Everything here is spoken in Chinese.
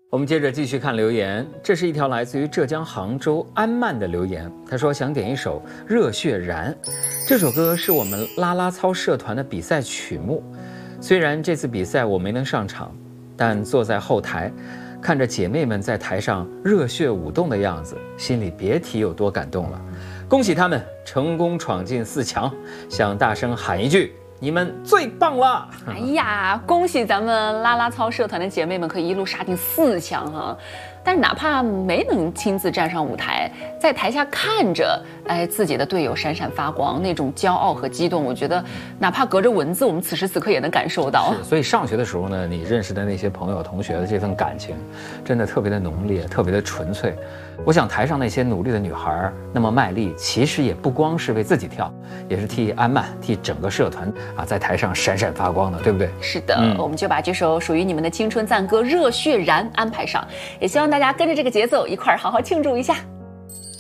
我们接着继续看留言，这是一条来自于浙江杭州安曼的留言。他说想点一首《热血燃》，这首歌是我们啦啦操社团的比赛曲目。虽然这次比赛我没能上场，但坐在后台，看着姐妹们在台上热血舞动的样子，心里别提有多感动了。恭喜他们成功闯进4强，想大声喊一句：你们最棒了！ 哎呀，恭喜咱们啦啦操社团的姐妹们可以一路杀进4强哈！但是哪怕没能亲自站上舞台，在台下看着，自己的队友闪闪发光，那种骄傲和激动，我觉得哪怕隔着文字，我们此时此刻也能感受到。 所以上学的时候呢，你认识的那些朋友、同学的这份感情，真的特别的浓烈，特别的纯粹。我想台上那些努力的女孩那么卖力，其实也不光是为自己跳，也是替安曼、替整个社团在台上闪闪发光的，对不对？ 是的，我们就把这首属于你们的青春赞歌《热血燃》安排上，也希望大家跟着这个节奏一块儿好好庆祝一下。